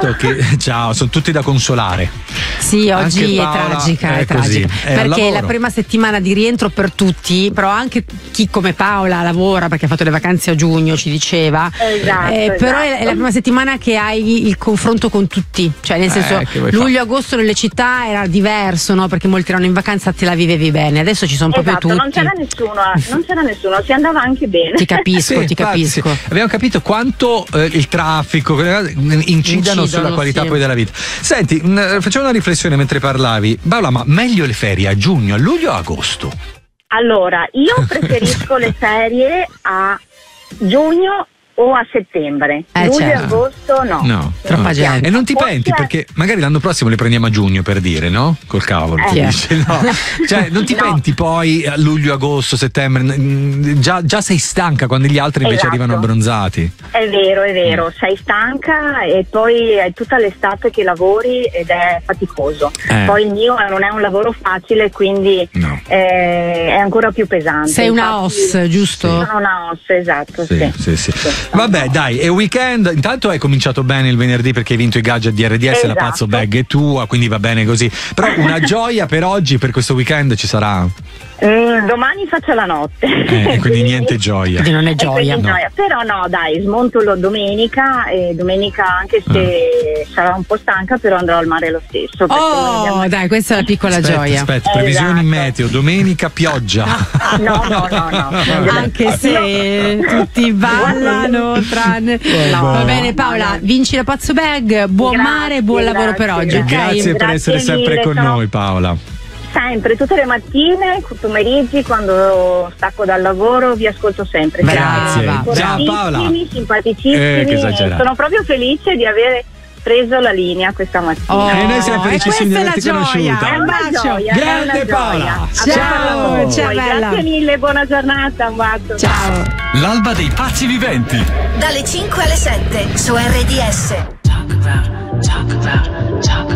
detto che ciao, sono tutti da consolare. Sì, oggi Paola, è tragica, è così, è al perché è la lavoro. prima settimana di rientro per tutti, però anche chi come Paola lavora perché ha fatto le vacanze a giugno, ci diceva. Esatto, Però è esatto. la prima settimana che hai il confronto con tutti, cioè nel senso che vuoi luglio-agosto nelle città era diverso, no? Perché molti erano in vacanza, te la vivevi bene, adesso ci sono proprio Esatto, tutti. non c'era nessuno, si andava anche bene. Ti capisco, Sì, ti infatti, capisco. sì. Abbiamo capito quanto il traffico incidono sulla qualità sì. poi della vita. Senti, facciamo una riflessione mentre parlavi. Paola, ma meglio le ferie a giugno, a luglio o a agosto? Allora, io preferisco le ferie a giugno o a settembre. Luglio e certo. agosto no. No, Troppa no. gente. E non ti Forse- penti perché magari l'anno prossimo le prendiamo a giugno, per dire, no? Col cavolo. Sì. No. Cioè, non ti No. penti poi a luglio, agosto, settembre, già sei stanca quando gli altri invece Esatto. arrivano abbronzati. È vero, sei stanca e poi è tutta l'estate che lavori ed è faticoso. Poi il mio non è un lavoro facile, quindi No. è ancora più pesante. Sei una Infatti, OS, giusto? Sono una OS, esatto, sì. Vabbè, dai, è weekend. Intanto hai cominciato bene il venerdì perché hai vinto i gadget di RDS, la Esatto. Pazzo Bag è tua, quindi va bene così. Però una gioia per oggi, per questo weekend ci sarà. Domani faccio la notte. Quindi niente gioia. Quindi non è gioia. Quindi gioia. Però no, dai, smonto domenica e domenica, anche se sarò un po' stanca, però andrò al mare lo stesso. perché noi abbiamo- Dai, questa è la piccola gioia. Aspetta, previsioni Esatto. meteo, domenica pioggia. No. Anche se tutti ballano tranne. Va bene Paola, vinci la Pazzo Bag, buon Grazie, mare, buon lavoro per oggi, ok? Grazie per Grazie essere sempre mille, con sono- noi, Paola. Sempre, tutte le mattine, pomeriggi, quando stacco dal lavoro, vi ascolto sempre. Grazie. Siete Ciao, Paola. simpaticissimi. Che esagerato. Sono proprio felice di aver preso la linea questa mattina. Oh, E noi siamo felicissimi di e questa averti è la gioia. conosciuta. È Un una bacio. gioia, Grande è una Paola. gioia. Ciao. Ciao, bella. Grazie mille, buona giornata, un bacio. Ciao. L'alba dei pazzi viventi. Dalle 5 alle 7 su RDS. Talk about